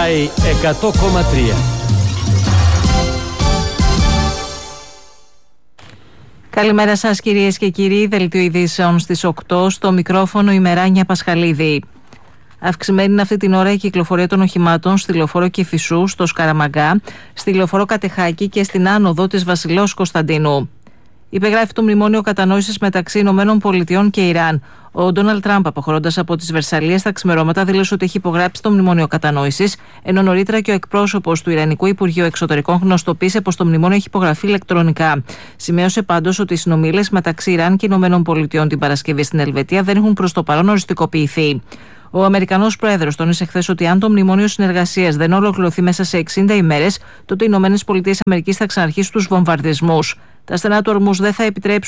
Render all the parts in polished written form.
Sky 100,3. Καλημέρα σας κυρίες και κύριοι, δελτίο ειδήσεων στις 8, στο μικρόφωνο η Μεράνια Πασχαλίδη. Αυξημένη είναι αυτή την ώρα η κυκλοφορία των οχημάτων στη λεωφόρο Κηφισού, στο Σκαραμαγκά, στη λεωφόρο Κατεχάκη και στην άνοδο της Βασιλέως Κωνσταντίνου. Υπεγράφει το μνημόνιο κατανόησης μεταξύ ΗΠΑ και Ιράν. Ο Ντόναλντ Τραμπ, αποχωρώντας από τις Βερσαλλίες στα ξημερώματα, δήλωσε ότι έχει υπογράψει το μνημόνιο κατανόησης, ενώ νωρίτερα και ο εκπρόσωπος του Ιρανικού Υπουργείου Εξωτερικών γνωστοποίησε πως το μνημόνιο έχει υπογραφεί ηλεκτρονικά. Σημείωσε πάντως ότι οι συνομίλες μεταξύ Ιράν και ΗΠΑ την Παρασκευή στην Ελβετία δεν έχουν προς το παρόν οριστικοποιηθεί. Ο Αμερικανός Πρόεδρος τόνισε χθες ότι αν το μνημόνιο συνεργασίας δεν ολοκληρωθεί μέσα σε 60 ημέρες, τότε οι ΗΠΑ θα ξαναρχίσουν τους βομβαρδισμούς. Τα στενά του ορμούς δεν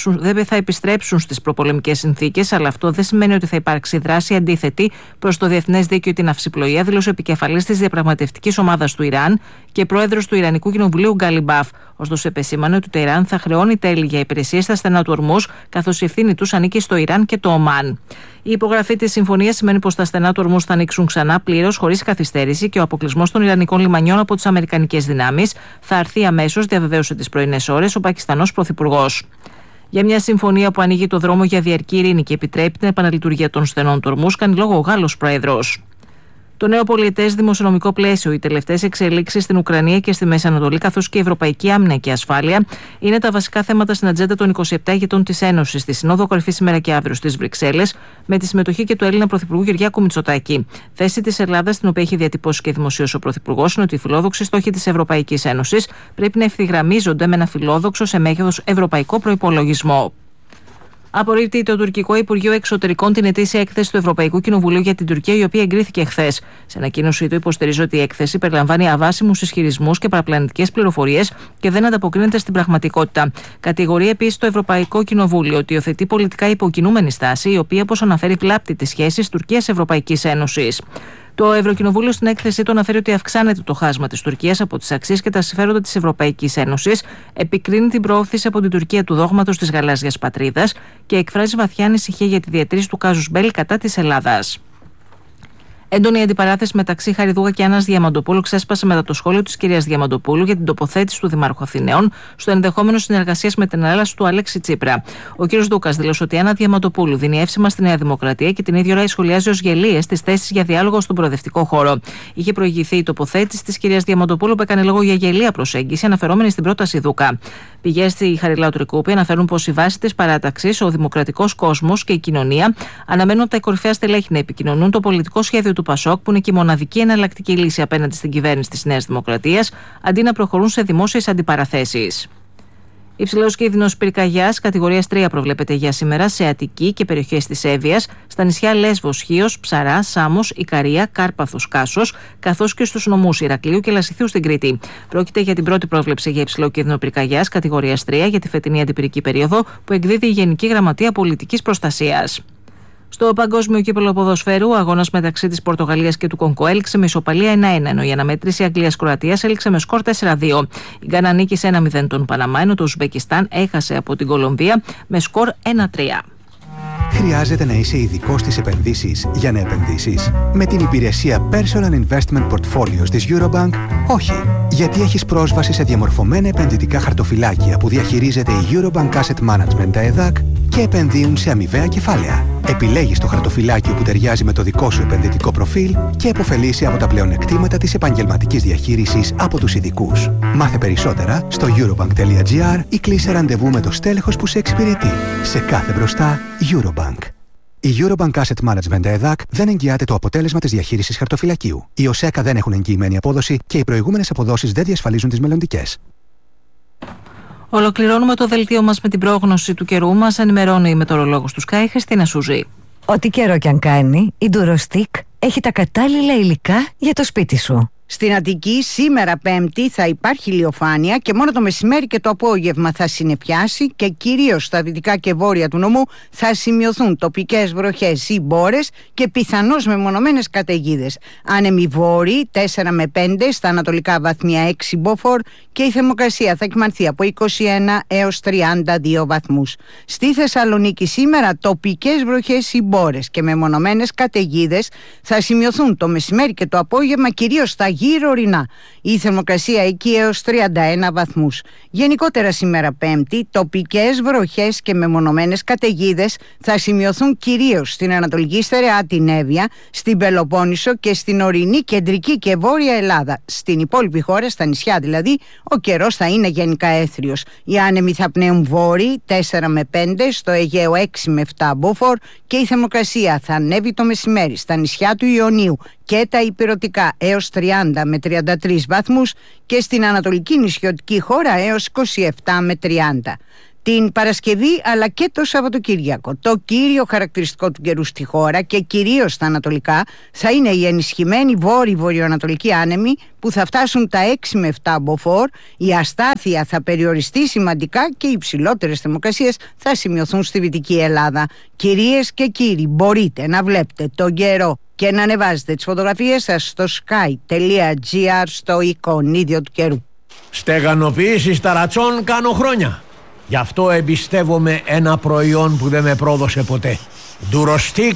θα επιστρέψουν στις προπολεμικές συνθήκες, αλλά αυτό δεν σημαίνει ότι θα υπάρξει δράση αντίθετη προς το διεθνές δίκαιο ή την αυσιπλοεία, δήλωσε ο επικεφαλής της διαπραγματευτικής ομάδας του Ιράν και πρόεδρος του Ιρανικού Κοινοβουλίου Γκάλιμπαφ. Ωστόσο, επεσήμανε ότι το Ιράν θα χρεώνει τέλη για υπηρεσίες στα στενά του ορμούς, καθώς η ευθύνη τους ανήκει στο Ιράν και το Ομάν. Η υπογραφή της συμφωνίας σημαίνει πως τα στενά του ορμούς θα ανοίξουν ξανά πλήρως, χωρίς καθυστέρηση, και ο αποκλεισμός των Ιρανικών λιμανιών από τις αμερικανικές δυνάμεις θα αρθεί αμέσως, διαβεβαίωσε τις πρωινές ώρες ο Πακιστανός Πρωθυπουργός. Για μια συμφωνία που ανοίγει το δρόμο για διαρκή ειρήνη και επιτρέπει την επαναλειτουργία των στενών του ορμούς, κάνει λόγο ο Γάλλος Πρόεδρος. Το νέο πολιετές δημοσιονομικό πλαίσιο, οι τελευταίες εξελίξεις στην Ουκρανία και στη Μέση Ανατολή, καθώς και η ευρωπαϊκή άμυνα και ασφάλεια, είναι τα βασικά θέματα στην ατζέντα των 27 ηγετών της Ένωσης στη Συνόδο Κορυφής σήμερα και αύριο στις Βρυξέλλες, με τη συμμετοχή και του Έλληνα Πρωθυπουργού Κυριάκου Μητσοτάκη. Θέση της Ελλάδας, την οποία έχει διατυπώσει και δημοσίως ο Πρωθυπουργός, είναι ότι οι φιλόδοξοι στόχοι της Ευρωπαϊκής Ένωσης πρέπει να ευθυγραμμίζονται με ένα φιλόδοξο σε μέγεθος ευρωπαϊκό προϋπολογισμό. Απορρίπτει το τουρκικό Υπουργείο Εξωτερικών την ετήσια έκθεση του Ευρωπαϊκού Κοινοβουλίου για την Τουρκία, η οποία εγκρίθηκε χθες. Σε ανακοίνωσή του, υποστηρίζει ότι η έκθεση περιλαμβάνει αβάσιμους ισχυρισμούς και παραπλανητικές πληροφορίες και δεν ανταποκρίνεται στην πραγματικότητα. Κατηγορεί επίσης το Ευρωπαϊκό Κοινοβούλιο ότι υιοθετεί πολιτικά υποκινούμενη στάση, η οποία, όπως αναφέρει, βλάπτει τις σχέσεις Τουρκίας-Ευρωπαϊκής Ένωσης. Το Ευρωκοινοβούλιο στην έκθεσή του αναφέρει ότι αυξάνεται το χάσμα της Τουρκίας από τις αξίες και τα συμφέροντα της Ευρωπαϊκής Ένωσης, επικρίνει την προώθηση από την Τουρκία του δόγματος της γαλάζιας πατρίδας και εκφράζει βαθιά ανησυχία για τη διατήρηση του κάζους μπέλι κατά της Ελλάδας. Έντονη αντιπαράθεση μεταξύ Χαριδούγα και Άννας Διαμαντοπούλου ξέσπασε μετά το σχόλιο της κυρίας Διαμαντοπούλου για την τοποθέτηση του Δημάρχου Αθηναίων στο ενδεχόμενο συνεργασίας με την Ελλάδα του Αλέξη Τσίπρα. Ο κ. Δούκας δήλωσε ότι η Άννα Διαμαντοπούλου δίνει εύσημα στη Νέα Δημοκρατία και την ίδια ώρα σχολιάζει ως γελίες τις θέσεις για διάλογο στον προοδευτικό χώρο. Είχε προηγηθεί η τοποθέτηση της κυρίας Διαμαντοπούλου που έκανε λόγο για γελία προσέγγιση αναφερόμενη στην πρόταση Δούκα. Πηγές στη Χαριλάου Τρικούπη αναφέρουν πως η βάση της παράταξης, ο δημοκρατικός κόσμος και η κοινωνία αναμένουν από τα κορυφαία στελέχη να επικοινωνούν το πολιτικό σχέδιο του ΠΑΣΟΚ, που είναι και η μοναδική εναλλακτική λύση απέναντι στην κυβέρνηση της Νέας Δημοκρατίας, αντί να προχωρούν σε δημόσιες αντιπαραθέσεις. Υψηλός κίνδυνος πυρκαγιάς κατηγορίας 3 προβλέπεται για σήμερα σε Αττική και περιοχές της Εύβοιας, στα νησιά Λέσβος, Χίος, Ψαρά, Σάμος, Ικαρία, Κάρπαθος, Κάσος, καθώς και στους νομούς Ηρακλείου και Λασιθίου στην Κρήτη. Πρόκειται για την πρώτη πρόβλεψη για υψηλό κίνδυνο πυρκαγιάς κατηγορίας 3 για τη φετινή αντιπυρική περίοδο που εκδίδει η Γενική Γραμματεία Πολιτικής Προστασίας. Στο Παγκόσμιο Κύπελλο Ποδοσφαίρου, ο αγώνας μεταξύ της Πορτογαλίας και του Κονγκό έληξε με ισοπαλία 1-1, ενώ η αναμέτρηση Αγγλίας-Κροατίας έληξε με σκορ 4-2. Η Γκάνα νίκησε 1-0 τον Παναμά, ενώ το Ουσμπεκιστάν έχασε από την Κολομβία με σκορ 1-3. Χρειάζεται να είσαι ειδικός στις επενδύσεις για να επενδύσεις? Με την υπηρεσία Personal Investment Portfolios της Eurobank, όχι. Γιατί έχεις πρόσβαση σε διαμορφωμένα επενδυτικά χαρτοφυλάκια που διαχειρίζεται η Eurobank Asset Management ΕΔΑΚ και επενδύουν σε αμοιβαία κεφάλαια. Επιλέγεις το χαρτοφυλάκιο που ταιριάζει με το δικό σου επενδυτικό προφίλ και επωφελείσαι από τα πλεονεκτήματα της επαγγελματικής διαχείρισης από τους ειδικούς. Μάθε περισσότερα στο eurobank.gr ή κλείσε ραντεβού με το στέλεχος που σε εξυπηρετεί. Σε κάθε μπροστά, Eurobank. Η Eurobank Asset Management ΕΔΑΚ δεν εγγυάται το αποτέλεσμα της διαχείρισης χαρτοφυλακίου. Οι ΟΣΕΚΑ δεν έχουν εγγυημένη απόδοση και οι προηγούμενες αποδόσεις δεν διασφαλίζουν τις μελλοντικές. Ολοκληρώνουμε το δελτίο μας με την πρόγνωση του καιρού. Μας ενημερώνει η μετεωρολόγος του Sky, Χριστίνα Σούζη. Ό,τι καιρό κι αν κάνει, η Durostick έχει τα κατάλληλα υλικά για το σπίτι σου. Στην Αττική σήμερα Πέμπτη θα υπάρχει ηλιοφάνεια και μόνο το μεσημέρι και το απόγευμα θα συννεφιάσει και κυρίως στα δυτικά και βόρεια του νομού θα σημειωθούν τοπικές βροχές ή μπόρες και πιθανώς μεμονωμένες καταιγίδες. Άνεμοι βόρειοι 4 με 5, στα ανατολικά βαθμία 6 μποφόρ και η θερμοκρασία θα κυμανθεί από 21 έως 32 βαθμούς. Στη Θεσσαλονίκη σήμερα τοπικές βροχές ή μπόρες και μεμονωμένες καταιγίδες θα σημειωθούν το μεσημέρι και το απόγευμα κυρίως στα γύρω ορεινά. Η θερμοκρασία εκεί έως 31 βαθμούς. Γενικότερα σήμερα Πέμπτη, τοπικές βροχές και μεμονωμένες καταιγίδες θα σημειωθούν κυρίως στην Ανατολική Στερεά την Εύβοια, στην Πελοπόννησο και στην ορεινή κεντρική και βόρεια Ελλάδα. Στην υπόλοιπη χώρα, στα νησιά δηλαδή, ο καιρός θα είναι γενικά έθριος. Οι άνεμοι θα πνέουν βόρειοι 4 με 5, στο Αιγαίο 6 με 7 μποφόρ και η θερμοκρασία θα ανέβει το μεσημέρι στα νησιά του Ιωνίου και τα ηπειρωτικά έως 30 με 33 βαθμούς και στην ανατολική νησιωτική χώρα έως 27 με 30. Την Παρασκευή αλλά και το Σαββατοκύριακο, το κύριο χαρακτηριστικό του καιρού στη χώρα και κυρίως στα ανατολικά θα είναι οι ενισχυμένοι βόρειο-βορειοανατολικοί άνεμοι που θα φτάσουν τα 6 με 7 μποφόρ, η αστάθεια θα περιοριστεί σημαντικά και οι υψηλότερες θερμοκρασίες θα σημειωθούν στη Δυτική Ελλάδα. Κυρίες και κύριοι, μπορείτε να βλέπετε τον καιρό και να ανεβάζετε τις φωτογραφίες σας στο sky.gr στο εικονίδιο του καιρού. Στεγανοποίηση ταρατσών κάνω χρόνια. Γι' αυτό εμπιστεύομαι ένα προϊόν που δεν με πρόδωσε ποτέ. Durostic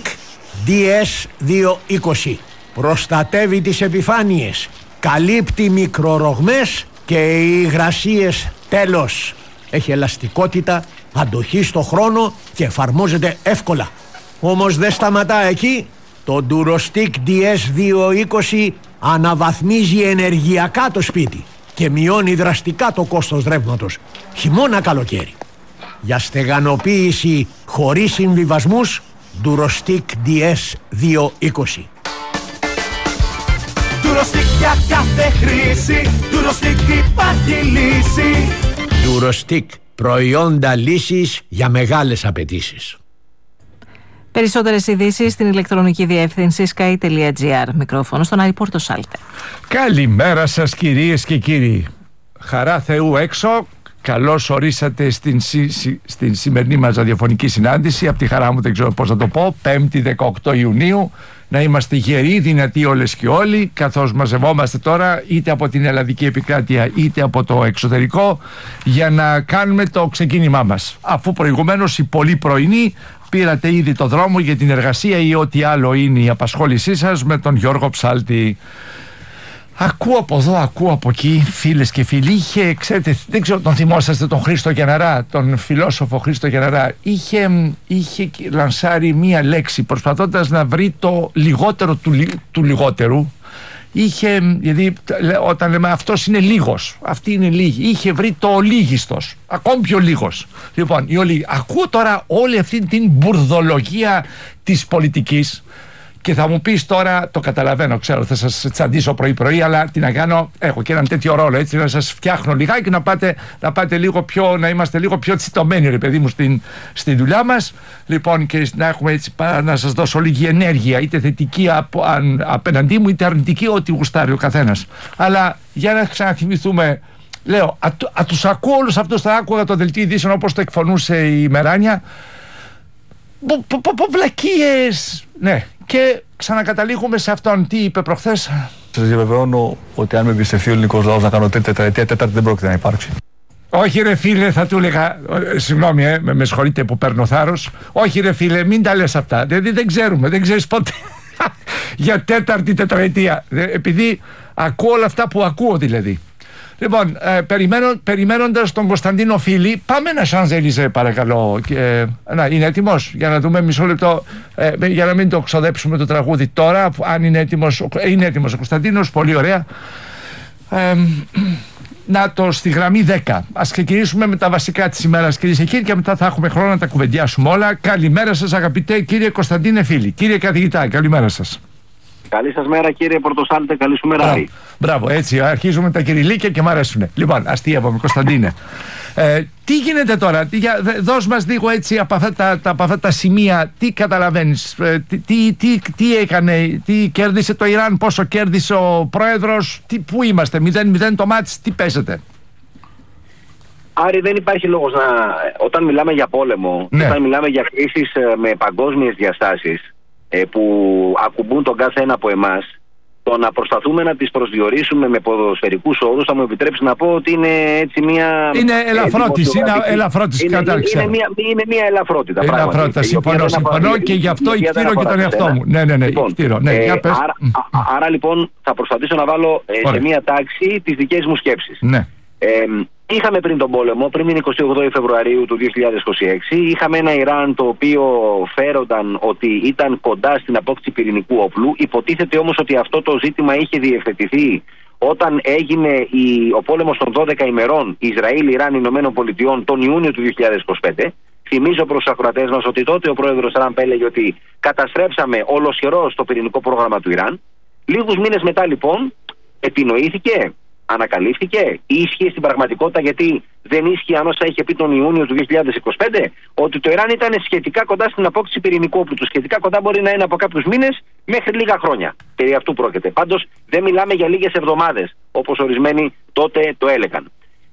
DS220. Προστατεύει τις επιφάνειες, καλύπτει μικρορογμές και οι υγρασίες τέλος. Έχει ελαστικότητα, αντοχή στο χρόνο και εφαρμόζεται εύκολα. Όμως δεν σταματά εκεί. Το Durostic DS220 αναβαθμίζει ενεργειακά το σπίτι και μειώνει δραστικά το κόστος ρεύματος, χειμώνα καλοκαίρι. Για στεγανοποίηση χωρίς συμβιβασμούς, Durostic DS220. Durostic για κάθε χρήση, Durostic υπάρχει λύση. Durostic, προϊόντα λύσης για μεγάλες απαιτήσεις. Περισσότερες ειδήσεις στην ηλεκτρονική διεύθυνση sky.gr. Μικρόφωνο στον Άρη Πορτοσάλτε. Καλημέρα σας κυρίες και κύριοι. Χαρά Θεού έξω. Καλώς ορίσατε στην σημερινή μας ραδιοφωνική συνάντηση. Από τη χαρά μου δεν ξέρω πώς να το πω. 5η 18 Ιουνίου. Να είμαστε γεροί, δυνατοί όλες και όλοι, καθώς μαζευόμαστε τώρα είτε από την ελλαδική επικράτεια είτε από το εξωτερικό για να κάνουμε το ξεκίνημά μας. Αφού προηγουμένως οι πολύ πρωινοί πήρατε ήδη το δρόμο για την εργασία ή ό,τι άλλο είναι η απασχόλησή σας με τον Γιώργο Ψάλτη. Ακούω από εδώ, ακούω από εκεί, φίλες και φίλοι. Ξέρετε, δεν ξέρω, τον θυμόσαστε τον Χρήστο Γιανναρά, τον φιλόσοφο Χρήστο Γιανναρά. Είχε λανσάρει μία λέξη προσπαθώντας να βρει το λιγότερο του λιγότερου. Δηλαδή όταν λέμε αυτός είναι λίγος, αυτή είναι λίγη, είχε βρει το ολίγιστος, ακόμη πιο λίγος. Λοιπόν, ακούω τώρα όλη αυτή την μπουρδολογία της πολιτικής και θα μου πεις τώρα, το καταλαβαίνω, ξέρω, θα σας τσαντήσω πρωί-πρωί, αλλά τι να κάνω, έχω και έναν τέτοιο ρόλο, έτσι, να σας φτιάχνω λιγάκι, να πάτε λίγο πιο, να είμαστε λίγο πιο τσιτωμένοι, ρε παιδί μου, στη δουλειά μας. Λοιπόν, και να έχουμε έτσι, να σας δώσω λίγη ενέργεια, είτε θετική απέναντί μου, είτε αρνητική, ό,τι γουστάρει ο καθένας. Αλλά για να ξαναθυμηθούμε, λέω, τους ακούω όλους αυτούς, θα άκουγα το δελτίο ειδήσεων όπως το εκφωνούσε η Μεράνια. Βλακίες! Ναι. Και ξανακαταλήγουμε σε αυτόν. Τι είπε προχθές? Σας διαβεβαιώνω ότι αν με εμπιστευτεί ο ελληνικός λαός να κάνω τρίτη τετραετία, τέταρτη δεν πρόκειται να υπάρξει. Όχι ρε φίλε, θα του έλεγα, συγγνώμη με συγχωρείτε που παίρνω θάρρος. Όχι ρε φίλε, μην τα λες αυτά. Δηλαδή δεν ξέρουμε, δεν ξέρεις πότε για τέταρτη τετραετία. Επειδή ακούω όλα αυτά που ακούω δηλαδή. Λοιπόν, περιμένοντας τον Κωνσταντίνο Φίλη, πάμε ένα Σανζέλιζε παρακαλώ. Είναι έτοιμος? Για να δούμε μισό λεπτό, για να μην το ξοδέψουμε το τραγούδι τώρα. Αν είναι έτοιμος, είναι έτοιμος ο Κωνσταντίνος, πολύ ωραία. Να το στη γραμμή 10. Ας ξεκινήσουμε με τα βασικά της ημέρας, κυρίες και κύριοι, και μετά θα έχουμε χρόνο να τα κουβεντιάσουμε όλα. Καλημέρα σας αγαπητέ κύριε Κωνσταντίνε Φίλη. Κύριε καθηγητά, καλημέρα σας. Καλή σας μέρα κύριε Πορτοσάλτε, καλή σου μέρα. Μπράβο, έτσι αρχίζουμε τα κυριλίκια και μ' αρέσουνε. Λοιπόν, αστείευομαι Κωνσταντίνε. Τι γίνεται τώρα, δώσ' μας λίγο έτσι από αυτά τα σημεία, τι καταλαβαίνεις, τι έκανε, τι κέρδισε το Ιράν, πόσο κέρδισε ο πρόεδρος, πού είμαστε, 0-0 το μάτς, τι παίζεται? Άρη, δεν υπάρχει λόγος όταν μιλάμε για πόλεμο, ναι, όταν μιλάμε για κρίσεις με παγκόσμιες διαστάσεις, που ακουμπούν τον κάθε ένα από εμάς, το να προσπαθούμε να τις προσδιορίσουμε με ποδοσφαιρικούς όρους θα μου επιτρέψει να πω ότι είναι έτσι μια... Είναι ελαφρότηση κατάρξη. Είναι μια ελαφρότητα. Ελαφρότητα, συμφωνώ και γι' αυτό εκτείνω και τον εαυτό μου. Ναι, εκτείνω. Άρα λοιπόν θα προσπαθήσω να βάλω σε μια τάξη τις δικές μου σκέψεις. Ναι. Είχαμε πριν τον πόλεμο, πριν την 28 Φεβρουαρίου του 2026, είχαμε ένα Ιράν το οποίο φέρονταν ότι ήταν κοντά στην απόκτηση πυρηνικού όπλου. Υποτίθεται όμως ότι αυτό το ζήτημα είχε διευθετηθεί όταν έγινε ο πόλεμος των 12 ημερών Ισραήλ, Ιράν, Ηνωμένων Πολιτειών τον Ιούνιο του 2025. Θυμίζω προς τους ακροατές μας ότι τότε ο πρόεδρος Τραμπ έλεγε ότι καταστρέψαμε ολοσχερώς το πυρηνικό πρόγραμμα του Ιράν. Λίγους μήνες μετά λοιπόν επινοήθηκε, ανακαλύφθηκε, ίσχυε στην πραγματικότητα, γιατί δεν ίσχυαν όσα είχε πει τον Ιούνιο του 2025, ότι το Ιράν ήταν σχετικά κοντά στην απόκτηση πυρηνικού όπλου. Το σχετικά κοντά μπορεί να είναι από κάποιους μήνες μέχρι λίγα χρόνια. Περί αυτού πρόκειται. Πάντως δεν μιλάμε για λίγες εβδομάδες, όπως ορισμένοι τότε το έλεγαν.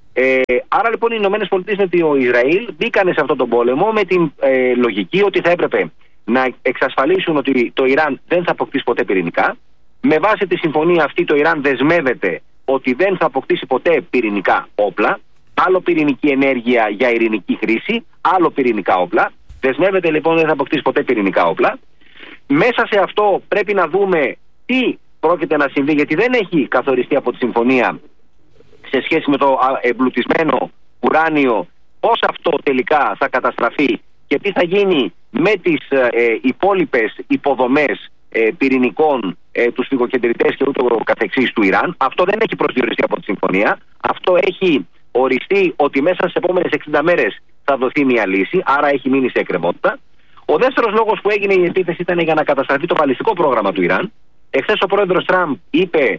Άρα λοιπόν οι Ηνωμένες Πολιτείες με το Ισραήλ μπήκανε σε αυτόν τον πόλεμο με την λογική ότι θα έπρεπε να εξασφαλίσουν ότι το Ιράν δεν θα αποκτήσει ποτέ πυρηνικά. Με βάση τη συμφωνία αυτή το Ιράν δεσμεύεται ότι δεν θα αποκτήσει ποτέ πυρηνικά όπλα, άλλο πυρηνική ενέργεια για ειρηνική χρήση, άλλο πυρηνικά όπλα. Δεσμεύεται λοιπόν δεν θα αποκτήσει ποτέ πυρηνικά όπλα. Μέσα σε αυτό πρέπει να δούμε τι πρόκειται να συμβεί, γιατί δεν έχει καθοριστεί από τη συμφωνία σε σχέση με το εμπλουτισμένο ουράνιο, πώς αυτό τελικά θα καταστραφεί και τι θα γίνει με τις υπόλοιπες υποδομές πυρηνικών, τους φυγοκεντρητές και ούτω καθεξής του Ιράν. Αυτό δεν έχει προσδιοριστεί από τη συμφωνία. Αυτό έχει οριστεί ότι μέσα στις επόμενες 60 μέρες θα δοθεί μια λύση, άρα έχει μείνει σε εκκρεμότητα. Ο δεύτερος λόγος που έγινε η επίθεση ήταν για να καταστραφεί το βαλιστικό πρόγραμμα του Ιράν. Εχθές ο πρόεδρος Τραμπ είπε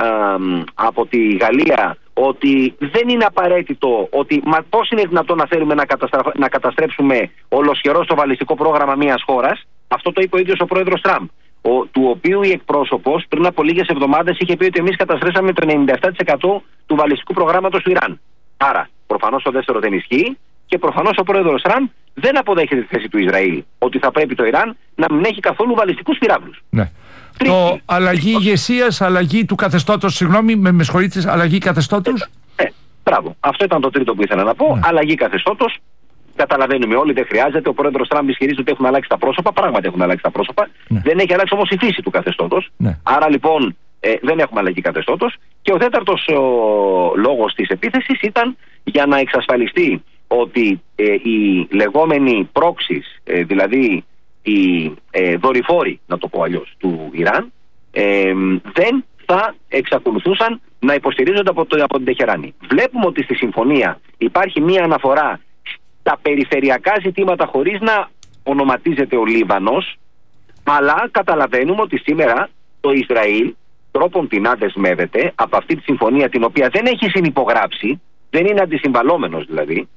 από τη Γαλλία ότι δεν είναι απαραίτητο, ότι πώς είναι δυνατόν να θέλουμε να καταστρέψουμε ολοσχερώς το βαλιστικό πρόγραμμα μιας χώρας. Αυτό το είπε ο ίδιος ο πρόεδρος Τραμπ, του οποίου η εκπρόσωπος πριν από λίγες εβδομάδες είχε πει ότι εμείς καταστρέψαμε το 97% του βαλιστικού προγράμματος του Ιράν. Άρα προφανώς το δεύτερο δεν ισχύει και προφανώς ο πρόεδρος Τραμπ δεν αποδέχεται τη θέση του Ισραήλ ότι θα πρέπει το Ιράν να μην έχει καθόλου βαλιστικούς πυράβλους. Ναι. Το αλλαγή ηγεσίας, αλλαγή του καθεστώτος, συγγνώμη, με συγχωρείτε, αλλαγή καθεστώτος. Μπράβο. Αυτό ήταν το τρίτο που ήθελα να πω. Ναι. Αλλαγή καθεστώτος. Καταλαβαίνουμε όλοι, δεν χρειάζεται. Ο πρόεδρος Τραμπ ισχυρίζεται ότι έχουν αλλάξει τα πρόσωπα. Πράγματι έχουν αλλάξει τα πρόσωπα. Ναι. Δεν έχει αλλάξει όμως η φύση του καθεστώτος. Ναι. Άρα λοιπόν δεν έχουμε αλλαγή καθεστώτος. Και ο τέταρτος λόγος της επίθεσης ήταν για να εξασφαλιστεί ότι οι λεγόμενοι proxies, δηλαδή οι δορυφόροι, να το πω αλλιώς, του Ιράν, δεν θα εξακολουθούσαν να υποστηρίζονται από την Τεχεράνη. Βλέπουμε ότι στη συμφωνία υπάρχει μία αναφορά στα περιφερειακά ζητήματα χωρίς να ονοματίζεται ο Λίβανος, αλλά καταλαβαίνουμε ότι σήμερα το Ισραήλ τρόπον την δεσμεύεται από αυτή τη συμφωνία, την οποία δεν έχει συνυπογράψει, δεν είναι αντισυμβαλόμενος δηλαδή,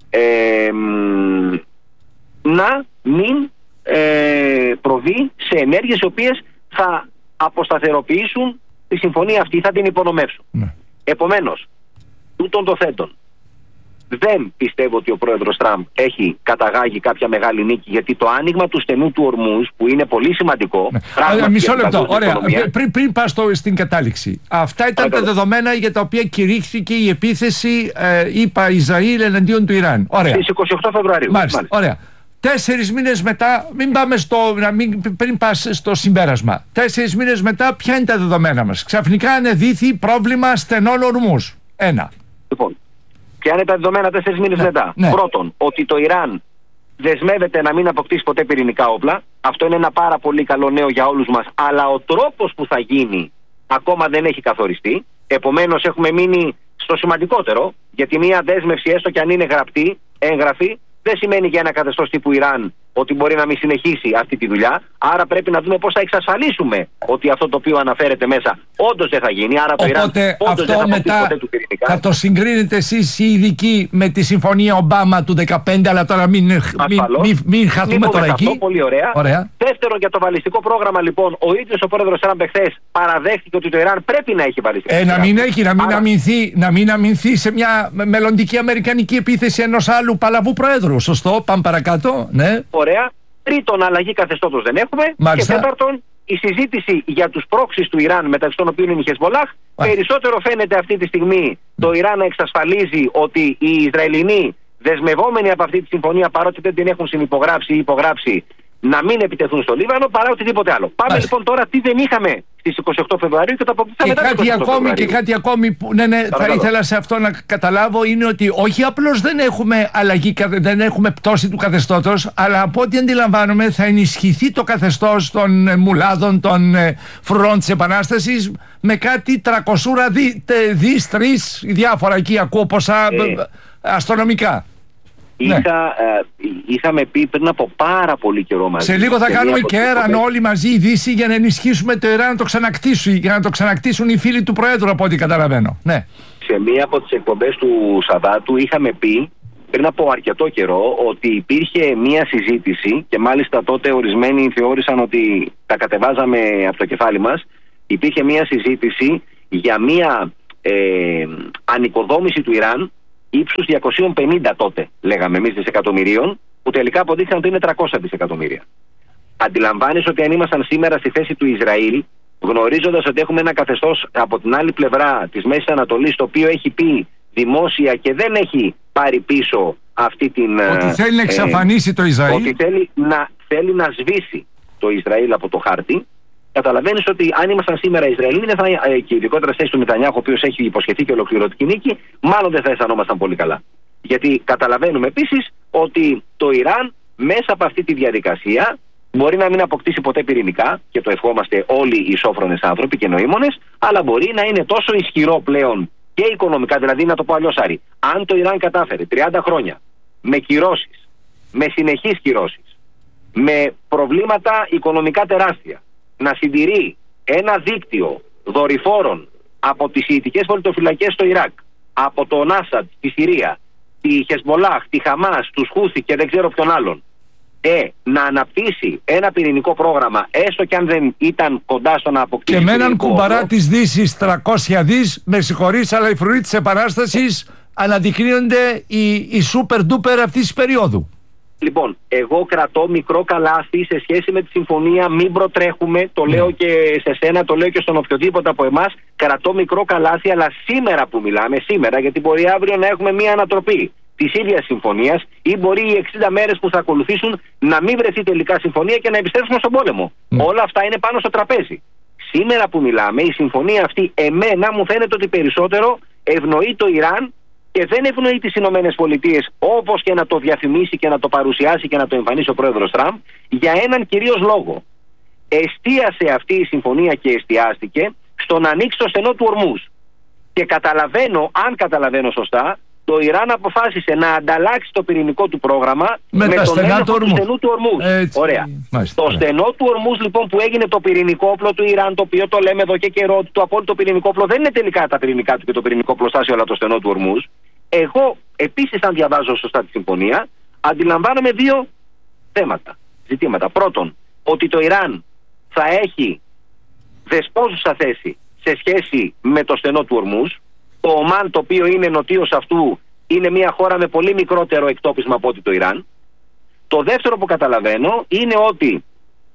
να μην προβεί σε ενέργειες οι οποίες θα αποσταθεροποιήσουν τη συμφωνία αυτή, θα την υπονομεύσουν. Ναι. Επομένως, τούτων το θέτων, δεν πιστεύω ότι ο πρόεδρος Τραμπ έχει καταγάγει κάποια μεγάλη νίκη, γιατί το άνοιγμα του στενού του Ορμούζ, που είναι πολύ σημαντικό. Ναι. Μισό λεπτό. Ωραία. Πριν πας στην κατάληξη. Αυτά ήταν τα δεδομένα για τα οποία κηρύχθηκε η επίθεση Ισραήλ εναντίον του Ιράν. Ωραία. Στις 28 Φεβρουαρίου. Μάλιστα. Ωραία. 4 μήνες μετά, πριν πας στο συμπέρασμα, 4 μήνες μετά, ποια είναι τα δεδομένα μας? Ξαφνικά ανεδύθη πρόβλημα στενών ορμούς. Ένα. Λοιπόν, ποια είναι τα δεδομένα 4 μήνες μετά? Ναι. Πρώτον, ότι το Ιράν δεσμεύεται να μην αποκτήσει ποτέ πυρηνικά όπλα. Αυτό είναι ένα πάρα πολύ καλό νέο για όλους μας. Αλλά ο τρόπος που θα γίνει ακόμα δεν έχει καθοριστεί. Επομένως, έχουμε μείνει στο σημαντικότερο, γιατί μια δέσμευση, έστω και αν είναι γραπτή, έγγραφη, δεν σημαίνει για ένα καθεστώς τύπου Ιράν ότι μπορεί να μην συνεχίσει αυτή τη δουλειά. Άρα πρέπει να δούμε πώς θα εξασφαλίσουμε ότι αυτό το οποίο αναφέρεται μέσα όντως δεν θα γίνει. Άρα το Ιράν όντως δεν θα αποκτήσει ποτέ του πυρηνικά. Θα το συγκρίνετε εσείς οι ειδικοί με τη συμφωνία Ομπάμα του 2015, αλλά τώρα μην χαθούμε τώρα εκεί. Αυτό, πολύ ωραία. Δεύτερον, για το βαλιστικό πρόγραμμα, λοιπόν, ο ίδιος ο πρόεδρος Τραμπ εχθές παραδέχτηκε ότι το Ιράν πρέπει να έχει βαλιστικό πρόγραμμα. Να μην αμυνθεί σε μια μελλοντική αμερικανική επίθεση ενός άλλου παλαβού πρόεδρου. Σωστό, πάμε παρακάτω. Ναι. Ωραία. Τρίτον, αλλαγή καθεστώτος δεν έχουμε. Μάλιστα. Και τέταρτον, η συζήτηση για τους πρόξεις του Ιράν, μεταξύ των οποίων είναι η Χεσμολάχ, περισσότερο φαίνεται αυτή τη στιγμή το Ιράν να εξασφαλίζει ότι οι Ισραηλινοί δεσμευόμενοι από αυτή τη συμφωνία, παρότι δεν την έχουν συνυπογράψει ή υπογράψει, να μην επιτεθούν στο Λίβανο παρά οτιδήποτε άλλο. Πάμε λοιπόν τώρα τι δεν είχαμε στις 28 Φεβρουαρίου και το αποκτήσαμε μετά. Και κάτι ακόμη που θα ήθελα σε αυτό να καταλάβω είναι ότι όχι απλώς δεν έχουμε αλλαγή, δεν έχουμε πτώση του καθεστώτος, αλλά από ό,τι αντιλαμβάνομαι θα ενισχυθεί το καθεστώς των μουλάδων, των φρουρών της Επανάστασης με κάτι 300 δις, 3 διάφορα εκεί ακούω ποσά αστρονομικά. Είχαμε πει πριν από πάρα πολύ καιρό μαζί. Σε λίγο θα κάνουμε κέραν όλοι μαζί η Δύση για να ενισχύσουμε το Ιράν να το ξανακτήσουν, για να το ξανακτήσουν οι φίλοι του Προέδρου, από ό,τι καταλαβαίνω. Ναι. Σε μία από τις εκπομπές του Σαββάτου είχαμε πει πριν από αρκετό καιρό ότι υπήρχε μία συζήτηση και μάλιστα τότε ορισμένοι θεώρησαν ότι τα κατεβάζαμε από το κεφάλι μας. Υπήρχε μία συζήτηση για μία ανοικοδόμηση του Ιράν ύψους 250 τότε, λέγαμε εμείς, δισεκατομμυρίων, που τελικά αποδείχθηκαν ότι είναι 300 δισεκατομμύρια. Αντιλαμβάνεις ότι αν ήμασταν σήμερα στη θέση του Ισραήλ, γνωρίζοντας ότι έχουμε ένα καθεστώς από την άλλη πλευρά της Μέσης Ανατολής, το οποίο έχει πει δημόσια και δεν έχει πάρει πίσω αυτή την... Ότι θέλει να εξαφανίσει το Ισραήλ. Ότι θέλει να σβήσει το Ισραήλ από το χάρτη. Καταλαβαίνεις ότι αν ήμασταν σήμερα Ισραηλοί και ειδικότερα στη θέση του Νετανιάχου, ο οποίος έχει υποσχεθεί και ολοκληρωτική νίκη, μάλλον δεν θα αισθανόμασταν πολύ καλά. Γιατί καταλαβαίνουμε επίσης ότι το Ιράν μέσα από αυτή τη διαδικασία μπορεί να μην αποκτήσει ποτέ πυρηνικά, και το ευχόμαστε όλοι οι σόφρονες άνθρωποι και νοήμονες, αλλά μπορεί να είναι τόσο ισχυρό πλέον και οικονομικά, δηλαδή να το πω αλλιώς, Άρη, αν το Ιράν κατάφερε 30 χρόνια με κυρώσεις, με συνεχείς κυρώσεις, με προβλήματα οικονομικά τεράστια, να συντηρεί ένα δίκτυο δορυφόρων από τις Σιητικές πολιτοφυλακές στο Ιράκ, από τον Άσαντ, τη Συρία, τη Χεσμολάχ, τη Χαμάς, τους Χούθι και δεν ξέρω ποιον άλλον, να αναπτύσσει ένα πυρηνικό πρόγραμμα, έστω και αν δεν ήταν κοντά στο να αποκτήσει. Και με έναν κουμπαρά της Δύσης 300 δις, με συγχωρείς, αλλά οι φρουροί της Επανάστασης αναδεικνύονται οι super duper αυτής της περίοδου. Λοιπόν, εγώ κρατώ μικρό καλάθι σε σχέση με τη συμφωνία, μην προτρέχουμε, το λέω και σε σένα, το λέω και στον οποιοδήποτε από εμάς, κρατώ μικρό καλάθι, αλλά σήμερα που μιλάμε, σήμερα, γιατί μπορεί αύριο να έχουμε μία ανατροπή της ίδιας συμφωνίας ή μπορεί οι 60 μέρες που θα ακολουθήσουν να μην βρεθεί τελικά συμφωνία και να επιστρέψουμε στον πόλεμο. Όλα αυτά είναι πάνω στο τραπέζι. Σήμερα που μιλάμε, η συμφωνία αυτή εμένα μου φαίνεται ότι περισσότερο ευνοεί το Ιράν και δεν ευνοεί τις Ηνωμένες Πολιτείες, όπως και να το διαφημίσει και να το παρουσιάσει και να το εμφανίσει ο πρόεδρος Τραμπ, για έναν κυρίως λόγο. Εστίασε αυτή η συμφωνία και εστιάστηκε στο να ανοίξει το στενό του Ορμούζ. Και καταλαβαίνω, αν καταλαβαίνω σωστά, το Ιράν αποφάσισε να ανταλλάξει το πυρηνικό του πρόγραμμα με τον έλεγχο του στενού του Ορμούζ. Ωραία. Το στενό του Ορμούζ λοιπόν που έγινε το πυρηνικό όπλο του Ιράν, το οποίο το λέμε εδώ και καιρό, ότι το απόλυτο πυρηνικό όπλο δεν είναι τελικά τα πυρηνικά του και το πυρηνικό πλωστάσιο, αλλά το στενό του Ορμούζ. Εγώ επίσης, αν διαβάζω σωστά τη συμφωνία, αντιλαμβάνομαι δύο ζητήματα. Πρώτον, ότι το Ιράν θα έχει δεσπόζουσα θέση σε σχέση με το στενό του Ορμούζ. Το Ομάν, το οποίο είναι νοτίος αυτού, είναι μια χώρα με πολύ μικρότερο εκτόπισμα από ότι το Ιράν. Το δεύτερο που καταλαβαίνω είναι ότι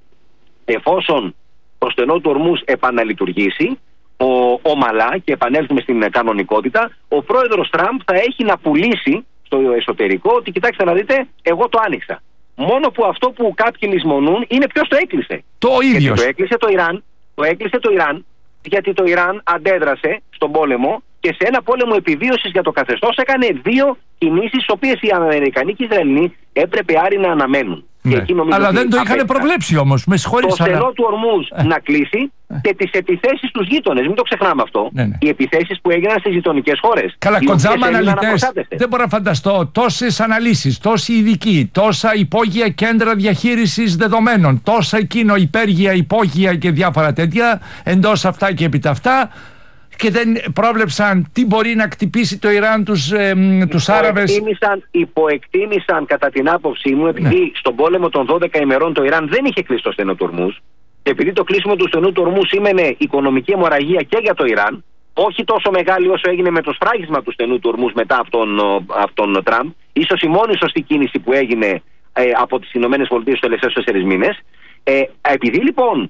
εφόσον το στενό του Ορμούζ επαναλειτουργήσει ομαλά και επανέλθουμε στην κανονικότητα, ο πρόεδρος Τραμπ θα έχει να πουλήσει στο εσωτερικό ότι κοιτάξτε να δείτε, εγώ το άνοιξα. Μόνο που αυτό που κάποιοι λησμονούν είναι ποιος το έκλεισε. Το ίδιο. Το έκλεισε το Ιράν, γιατί το Ιράν αντέδρασε στον πόλεμο και σε ένα πόλεμο επιβίωσης για το καθεστώς έκανε δύο κινήσεις, τις οποίες οι Αμερικανοί και οι Ισραηλοί έπρεπε Άρη να αναμένουν. Ναι. Αλλά δεν το είχαν προβλέψει όμως. Με συγχωρείς. Το στενό του Ορμούζ να κλείσει και τις επιθέσεις στους γείτονες. Μην το ξεχνάμε αυτό. Ναι. Οι επιθέσεις που έγιναν στις γειτονικές χώρες. Καλά, κοντζάμα αναλυτές. Δεν μπορώ να φανταστώ τόσες αναλύσεις, τόσοι ειδικοί, τόσα υπόγεια κέντρα διαχείρισης δεδομένων, τόσα εκείνο υπέργεια, υπόγεια και διάφορα τέτοια, εντός αυτά και επί τα αυτά. Και δεν πρόβλεψαν τι μπορεί να χτυπήσει το Ιράν τους Άραβες. Υποεκτίμησαν κατά την άποψή μου, επειδή στον πόλεμο των 12 ημερών το Ιράν δεν είχε κλείσει το στενό του Ορμούζ, και επειδή το κλείσιμο του στενού του Ορμούζ σήμαινε οικονομική αιμορραγία και για το Ιράν, όχι τόσο μεγάλη όσο έγινε με το σφράγισμα του στενού του Ορμούζ μετά από τον Τραμπ, ίσως η μόνη σωστή κίνηση που έγινε από τις ΗΠΑ τους τελευταίους 4 μήνες. Επειδή λοιπόν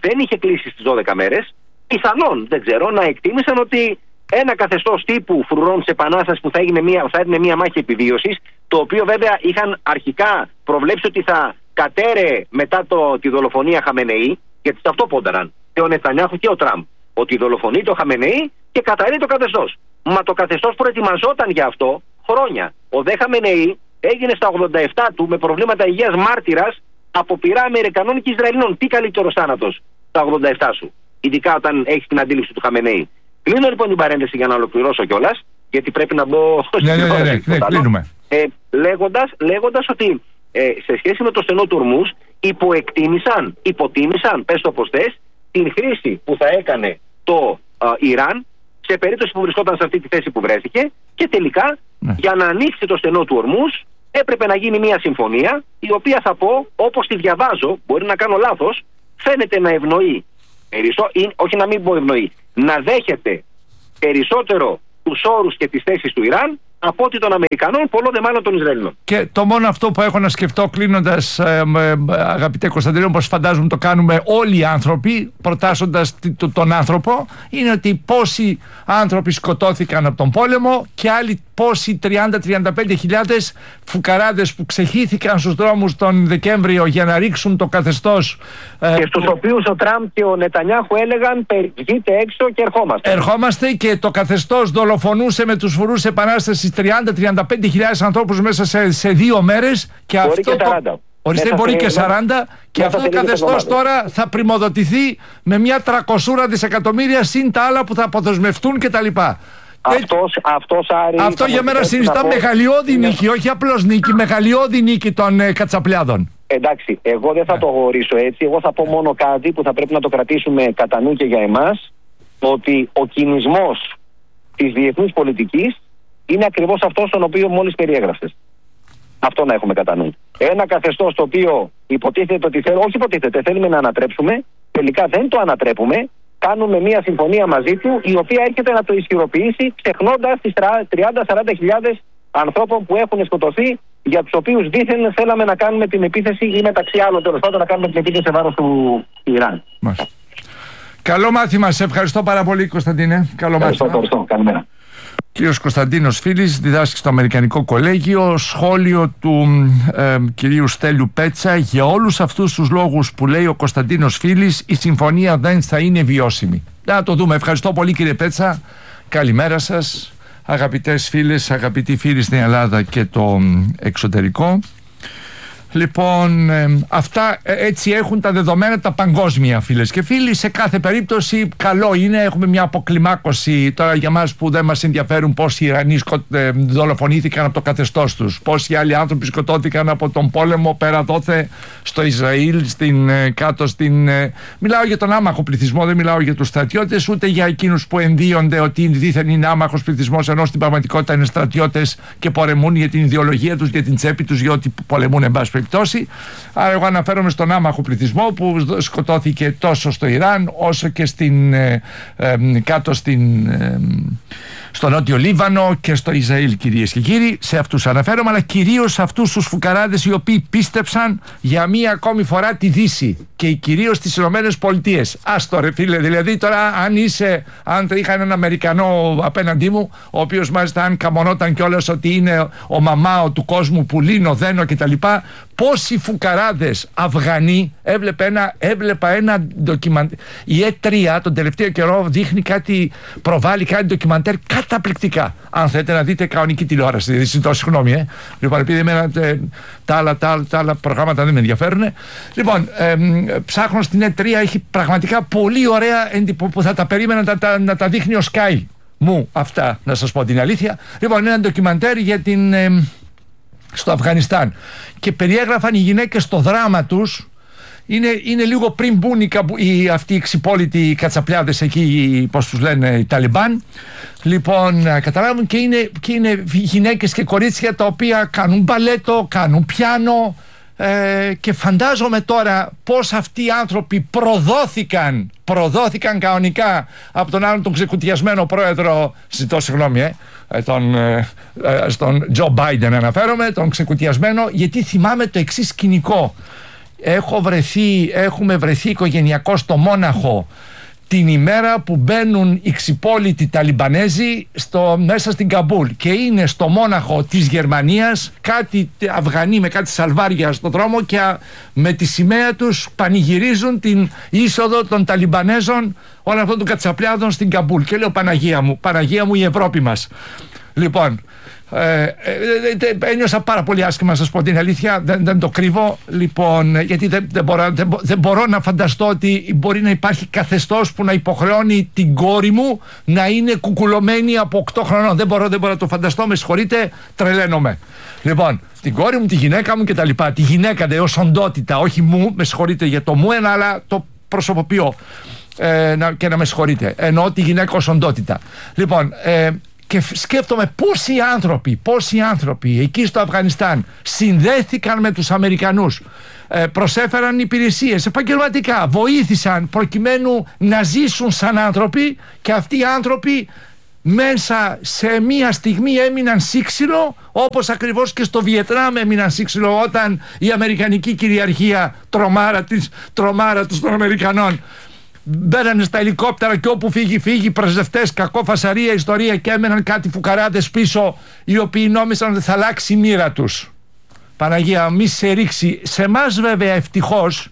δεν είχε κλείσει στις 12 μέρες, πιθανόν, δεν ξέρω, να εκτίμησαν ότι ένα καθεστώς τύπου φρουρών της Επανάστασης που θα έδινε μια μάχη επιβίωσης, το οποίο βέβαια είχαν αρχικά προβλέψει ότι θα κατέρεε μετά τη δολοφονία Χαμενεή, γιατί σε αυτό πόνταραν και ο Νετανιάχου και ο Τραμπ, ότι δολοφονεί το Χαμενεή και καταρρεί το καθεστώς. Μα το καθεστώς προετοιμαζόταν για αυτό χρόνια. Ο δε Χαμενεή έγινε στα 87 του με προβλήματα υγείας μάρτυρας από πειρά Αμερικανών και Ισραηλινών. Τι καλύτερος θάνατος στα 87 σου, ειδικά όταν έχεις την αντίληψη του Χαμενεή. Κλείνω λοιπόν την παρένθεση για να ολοκληρώσω κιόλας, γιατί πρέπει να μπω ναι, κλείνουμε. Λέγοντας ότι σε σχέση με το στενό του Ορμούζ υποτίμησαν, πες το πως θες, την χρήση που θα έκανε το Ιράν σε περίπτωση που βρισκόταν σε αυτή τη θέση που βρέθηκε, και τελικά για να ανοίξει το στενό του Ορμούζ έπρεπε να γίνει μια συμφωνία, η οποία θα πω, όπως τη διαβάζω, μπορεί να κάνω λάθος, φαίνεται να ευνοεί όχι να μην πω ευνοεί, να δέχεται περισσότερο τους όρους και τις θέσεις του Ιράν από ότι των Αμερικανών, πολλό δε μάλλον των Ισραηλινών. Και το μόνο αυτό που έχω να σκεφτώ κλείνοντας, αγαπητέ Κωνσταντίνο, όπως φαντάζομαι το κάνουμε όλοι οι άνθρωποι, προτάσσοντας τον άνθρωπο, είναι ότι πόσοι άνθρωποι σκοτώθηκαν από τον πόλεμο και άλλοι πόσοι 30-35 χιλιάδες φουκαράδες που ξεχύθηκαν στους δρόμους τον Δεκέμβριο για να ρίξουν το καθεστώς. Και στους οποίους ο Τραμπ και ο Νετανιάχου έλεγαν βγείτε έξω και ερχόμαστε. Ερχόμαστε, και το καθεστώς δολοφονούσε με τους φουρούς επανάστασης 30-35 χιλιάδες ανθρώπους μέσα σε 2 μέρες. Και μπορεί αυτό και 40. Ορίστε, μπορεί και 40, και αυτό το καθεστώς τώρα θα πρημοδοτηθεί με μια 300 δισεκατομμύρια συν τα άλλα που θα αποδοσμευτούν κτλ. Αυτό για μένα συνιστά μεγαλειώδη νίκη, όχι απλώς νίκη, μεγαλειώδη νίκη των Κατσαπλιάδων. Εντάξει, εγώ δεν θα το αγορήσω έτσι. Εγώ θα πω μόνο κάτι που θα πρέπει να το κρατήσουμε κατά νου και για εμάς, ότι ο κινησμός της διεθνούς πολιτικής είναι ακριβώς αυτός τον οποίο μόλις περιέγραψες. Αυτό να έχουμε κατά νου. Ένα καθεστώς το οποίο υποτίθεται ότι θέλουμε να ανατρέψουμε, τελικά δεν το ανατρέπουμε. Κάνουμε μια συμφωνία μαζί του, η οποία έρχεται να το ισχυροποιήσει, ξεχνώντας τις 30-40 χιλιάδες ανθρώπων που έχουν σκοτωθεί, για τους οποίους δήθεν θέλαμε να κάνουμε την επίθεση, ή μεταξύ άλλων τέλος πάντων να κάνουμε την επίθεση σε βάρος του Ιράν. Καλό μάθημα. Σε ευχαριστώ πάρα πολύ, Κωνσταντίνε. Καλό μάθημα. Ευχαριστώ. Καλημέρα. Κύριος Κωνσταντίνος Φίλης διδάσκει στο Αμερικανικό Κολέγιο. Σχόλιο του κυρίου Στέλιου Πέτσα: για όλους αυτούς τους λόγους που λέει ο Κωνσταντίνος Φίλης, η συμφωνία δεν θα είναι βιώσιμη. Να το δούμε. Ευχαριστώ πολύ, κύριε Πέτσα. Καλημέρα σας, αγαπητές φίλες, αγαπητοί φίλοι στην Ελλάδα και το εξωτερικό. Λοιπόν, αυτά έτσι έχουν τα δεδομένα τα παγκόσμια, φίλες και φίλοι. Σε κάθε περίπτωση καλό είναι, έχουμε μια αποκλιμάκωση τώρα για μας που δεν μας ενδιαφέρουν πόσοι Ιρανοί δολοφονήθηκαν από το καθεστώς τους, πόσοι άλλοι άνθρωποι σκοτώθηκαν από τον πόλεμο πέρα δόθε στο Ισραήλ, κάτω στην... Μιλάω για τον άμαχο πληθυσμό, δεν μιλάω για τους στρατιώτες, ούτε για εκείνους που ενδύονται ότι δήθεν είναι άμαχος πληθυσμός, ενώ στην πραγματικότητα είναι στρατιώτες και πολεμούν για την ιδεολογία τους, για την τσέπη τους, για ό,τι πολεμούν, εν πάση περιπτώσει. Άρα εγώ αναφέρομαι στον άμαχο πληθυσμό που σκοτώθηκε τόσο στο Ιράν όσο και κάτω στο Νότιο Λίβανο και στο Ισραήλ, κυρίες και κύριοι. Σε αυτούς αναφέρομαι, αλλά κυρίως σε αυτούς τους φουκαράδες οι οποίοι πίστεψαν για μία ακόμη φορά τη Δύση και κυρίως τις Ηνωμένες Πολιτείες. Άστο ρε φίλε, δηλαδή τώρα αν είχα έναν Αμερικανό απέναντί μου, ο οποίος μάλιστα αν καμονόταν κιόλας ότι είναι ο μαμάο του κόσμου που λύνω, δένω κτλ. Πόσοι φουκαράδες Αφγανοί έβλεπα ένα ντοκιμαντέρ. Η E3 τον τελευταίο καιρό προβάλλει κάτι ντοκιμαντέρ καταπληκτικά. Αν θέλετε να δείτε κανονική τηλεόραση, δηλαδή ζητώ συγγνώμη. Λοιπόν, επειδή εμένα τα άλλα προγράμματα δεν με ενδιαφέρουν. Λοιπόν, ψάχνω στην E3, έχει πραγματικά πολύ ωραία που θα τα περίμενα να τα δείχνει ο Sky μου αυτά, να σας πω την αλήθεια. Λοιπόν, είναι ένα ντοκιμαντέρ για στο Αφγανιστάν και περιέγραφαν οι γυναίκες το δράμα τους. Είναι λίγο πριν μπουν αυτοί οι ξυπόλοιτοι κατσαπλιάδες εκεί, πώς τους λένε, οι Ταλιμπάν. Λοιπόν, καταλάβουν, και είναι γυναίκες και κορίτσια τα οποία κάνουν μπαλέτο, κάνουν πιάνο, και φαντάζομαι τώρα πως αυτοί οι άνθρωποι προδόθηκαν κανονικά από τον άλλον τον ξεκουτιασμένο πρόεδρο, ζητώ συγγνώμη, στον Τζο Μπάιντεν αναφέρομαι, τον ξεκουτιασμένο, γιατί θυμάμαι το εξής σκηνικό. έχουμε βρεθεί οικογενειακό στο Μόναχο την ημέρα που μπαίνουν οι ξυπόλοιτοι Ταλιμπανέζοι μέσα στην Καμπούλ, και είναι στο Μόναχο της Γερμανίας κάτι Αφγανοί με κάτι σαλβάρια στον δρόμο και με τη σημαία τους πανηγυρίζουν την είσοδο των Ταλιμπανέζων, όλων αυτών των κατσαπλιάδων στην Καμπούλ. Και λέω Παναγία μου η Ευρώπη μας. Λοιπόν, ένιωσα πάρα πολύ άσχημα, να σας πω την αλήθεια, δεν το κρύβω. Λοιπόν, γιατί δεν μπορώ να φανταστώ ότι μπορεί να υπάρχει καθεστώς που να υποχρεώνει την κόρη μου να είναι κουκουλωμένη από 8 χρονών. Δεν μπορώ να το φανταστώ, με συγχωρείτε, τρελαίνομαι. Λοιπόν, την κόρη μου, τη γυναίκα μου κτλ. Τη γυναίκα ως οντότητα, όχι μου, με συγχωρείτε για το μου, αλλά το προσωποποιώ και να με συγχωρείτε. Εννοώ τη γυναίκα ως οντότητα. Λοιπόν, και σκέφτομαι πόσοι άνθρωποι εκεί στο Αφγανιστάν συνδέθηκαν με τους Αμερικανούς, προσέφεραν υπηρεσίες επαγγελματικά, βοήθησαν προκειμένου να ζήσουν σαν άνθρωποι, και αυτοί οι άνθρωποι μέσα σε μία στιγμή έμειναν σύξυλο, όπως ακριβώς και στο Βιετνάμ έμειναν σύξυλο όταν η αμερικανική κυριαρχία τρομάρα τους των Αμερικανών μπαίνανε στα ελικόπτερα και όπου φύγει πρεσβευτές, κακό φασαρία ιστορία, και έμεναν κάτι φουκαράδες πίσω οι οποίοι νόμισαν ότι θα αλλάξει η μοίρα τους. Παναγία μη σε ρίξει. Σε εμάς βέβαια ευτυχώς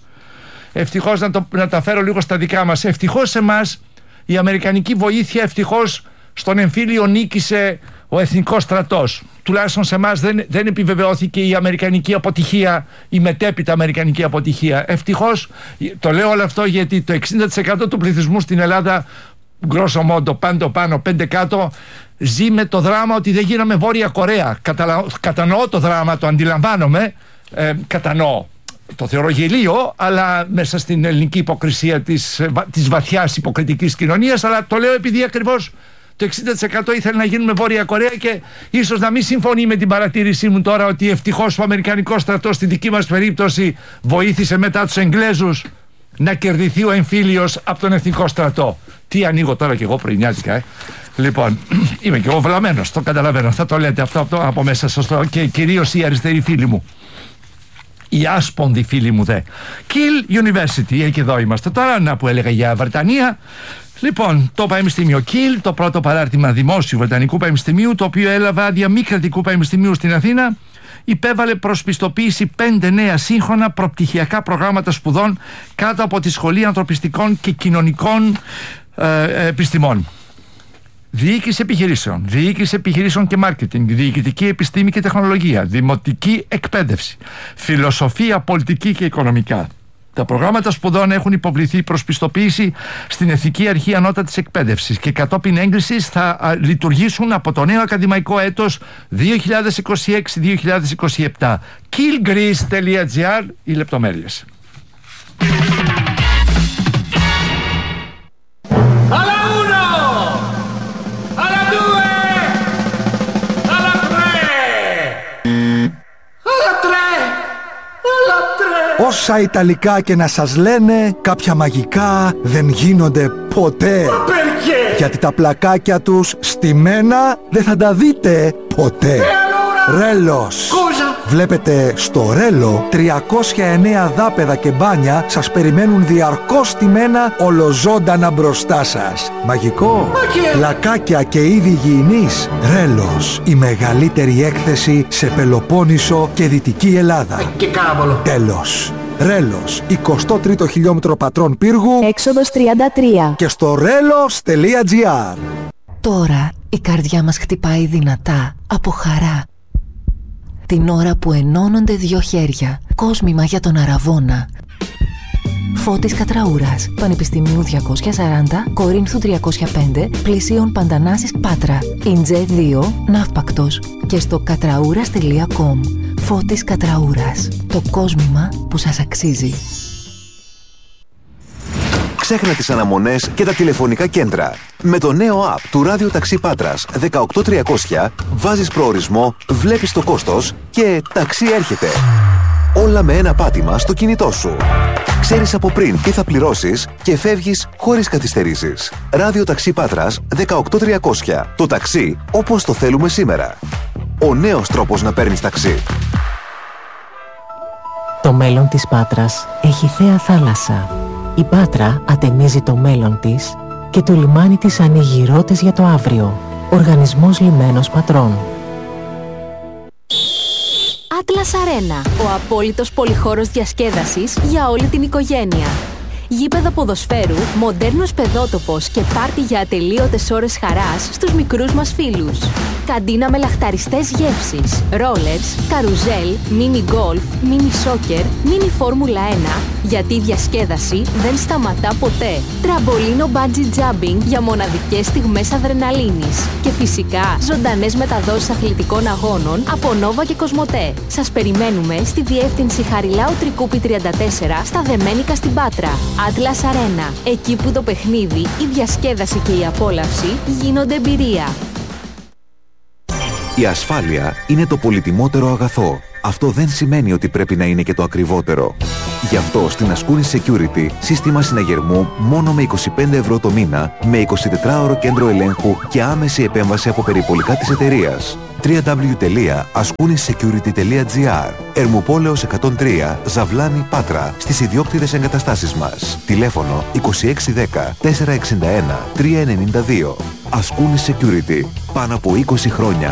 να τα φέρω λίγο στα δικά μας, ευτυχώς σε εμάς η αμερικανική βοήθεια, ευτυχώς στον εμφύλιο νίκησε ο εθνικός στρατός. Τουλάχιστον σε εμάς δεν επιβεβαιώθηκε η αμερικανική αποτυχία, η μετέπειτα αμερικανική αποτυχία. Ευτυχώς, το λέω όλο αυτό γιατί το 60% του πληθυσμού στην Ελλάδα, γκρόσο μόντο, πάνω 5 κάτω, ζει με το δράμα ότι δεν γίναμε Βόρεια Κορέα. Κατανοώ το δράμα, το αντιλαμβάνομαι, κατανοώ. Το θεωρώ γελίο, αλλά μέσα στην ελληνική υποκρισία της βαθιάς υποκριτικής κοινωνίας, αλλά το λέω επειδή ακριβώς το 60% ήθελε να γίνουμε Βόρεια Κορέα, και ίσως να μην συμφωνεί με την παρατήρησή μου τώρα ότι ευτυχώς ο αμερικανικός στρατός στη δική μας περίπτωση βοήθησε μετά τους Εγγλέζους να κερδιθεί ο εμφύλιος από τον εθνικό στρατό. Τι ανοίγω τώρα κι εγώ πρωινιάτικα, Λοιπόν, είμαι κι εγώ βλαμμένος, το καταλαβαίνω, θα το λέτε αυτό από μέσα σας, και κυρίως οι αριστεροί φίλοι μου, οι άσπονδοι φίλοι μου δε. Kiel University, εκεί εδώ είμαστε τώρα, να που έλεγα για Βρετανία. Λοιπόν, το Πανεπιστήμιο Kiel, το πρώτο παράρτημα δημόσιου Βρετανικού Πανεπιστημίου, το οποίο έλαβε άδεια μη κρατικού πανεπιστημίου στην Αθήνα, υπέβαλε προς πιστοποίηση 5 νέα σύγχρονα προπτυχιακά προγράμματα σπουδών κάτω από τη Σχολή Ανθρωπιστικών και Κοινωνικών Επιστημών. Διοίκηση επιχειρήσεων και μάρκετινγκ, διοικητική επιστήμη και τεχνολογία, δημοτική εκπαίδευση, φιλοσοφία, πολιτική και οικονομικά. Τα προγράμματα σπουδών έχουν υποβληθεί προς πιστοποίηση στην Εθνική Αρχή Ανώτατης Εκπαίδευσης και κατόπιν έγκρισης θα λειτουργήσουν από το νέο ακαδημαϊκό έτος 2026-2027. Kielgreece.gr οι λεπτομέρειες. Όσα Ιταλικά και να σας λένε, κάποια μαγικά δεν γίνονται ποτέ. Γιατί τα πλακάκια τους στημένα δεν θα τα δείτε ποτέ. Ρέλος. Βλέπετε, στο Ρέλο 309 δάπεδα και μπάνια σας περιμένουν διαρκώς στημένα ολοζώντανα μπροστά σας. Μαγικό. Πλακάκια και είδη υγιεινής. Ρέλος. Η μεγαλύτερη έκθεση σε Πελοπόννησο και Δυτική Ελλάδα. Τέλος. Ρέλος, 23ο χιλιόμετρο Πατρών Πύργου, έξοδος 33. Και στο relos.gr. Τώρα η καρδιά μας χτυπάει δυνατά από χαρά. Την ώρα που ενώνονται 2 χέρια. Κόσμημα για τον Αραβώνα. Φώτης Κατραούρας, Πανεπιστημίου 240, Κορίνθου 305, Πλησίων Παντανάσης Πάτρα, Ιντζέ 2, Ναύπακτος και στο κατραούρας.com. Φώτης Κατραούρας, το κόσμημα που σας αξίζει. Ξέχνα τις αναμονές και τα τηλεφωνικά κέντρα. Με το νέο app του Ράδιο Ταξί Πάτρας 18300 βάζεις προορισμό, βλέπεις το κόστος και ταξί έρχεται. Όλα με ένα πάτημα στο κινητό σου. Ξέρεις από πριν τι θα πληρώσεις και φεύγεις χωρίς καθυστερήσεις. Ράδιο Ταξί Πάτρας 18300. Το ταξί όπως το θέλουμε σήμερα. Ο νέος τρόπος να παίρνεις ταξί. Το Το μέλλον της Πάτρας έχει θέα θάλασσα. Η Πάτρα ατενίζει το μέλλον της και το λιμάνι της ανοίγει ρότες για το αύριο. Οργανισμός Λιμένος Πατρών. Atlas Arena, ο απόλυτος πολυχώρος διασκέδασης για όλη την οικογένεια. Γήπεδο ποδοσφαίρου, μοντέρνος παιδότοπος και πάρτι για ατελείωτες ώρες χαράς στους μικρούς μας φίλους. Καντίνα με λαχταριστές γεύσεις, ρόλερς, καρουζέλ, μίνι γκολφ, μίνι σόκερ, μίνι φόρμουλα 1, γιατί η διασκέδαση δεν σταματά ποτέ. Τραμπολίνο μπάντζι τζάμπινγκ για μοναδικές στιγμές αδρεναλίνης. Και φυσικά ζωντανές μεταδόσεις αθλητικών αγώνων από Νόβα και Κοσμοτέ. Σας περιμένουμε στη διεύθυνση Χαριλάου Τρικούπη 34 στα Δεμένικα στην Πάτρα. Atlas Arena, εκεί που το παιχνίδι, η διασκέδαση και η απόλαυση γίνονται εμπειρία. Η ασφάλεια είναι το πολυτιμότερο αγαθό. Αυτό δεν σημαίνει ότι πρέπει να είναι και το ακριβότερο. Γι' αυτό στην Ascoonis Security σύστημα συναγερμού μόνο με 25 ευρώ το μήνα, με 24ωρο κέντρο ελέγχου και άμεση επέμβαση από περιπολικά της εταιρείας. www.ascoonisecurity.gr. Ερμοπόλεως 103, Ζαβλάνη, Πάτρα, στις ιδιόκτητες εγκαταστάσεις μας. Τηλέφωνο 2610 461 392. Ascoonis Security. Πάνω από 20 χρόνια